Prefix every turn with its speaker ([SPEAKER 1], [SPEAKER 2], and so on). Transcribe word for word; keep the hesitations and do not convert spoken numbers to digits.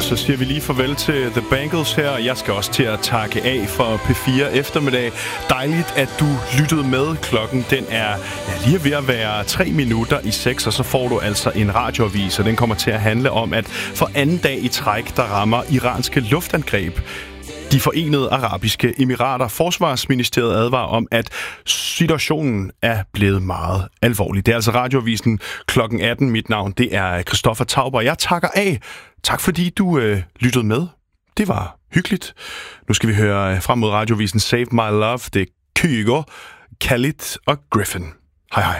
[SPEAKER 1] så siger vi lige farvel til The Bangles her. Jeg skal også til at takke af for P fire eftermiddag. Dejligt, at du lyttede med. Klokken den er ja, lige ved at være tre minutter i seks, og så får du altså en radioavis, og den kommer til at handle om, at for anden dag i træk, der rammer iranske luftangreb De Forenede Arabiske Emirater. Forsvarsministeriet advarer om, at situationen er blevet meget alvorlig. Det er altså radioavisen klokken atten. Mit navn, det er Christoffer Tauber. Jeg takker af. Tak fordi du øh, lyttede med. Det var hyggeligt. Nu skal vi høre frem mod radioavisen Save My Love. Det er Kygo, Khalid og Griffin. Hej hej.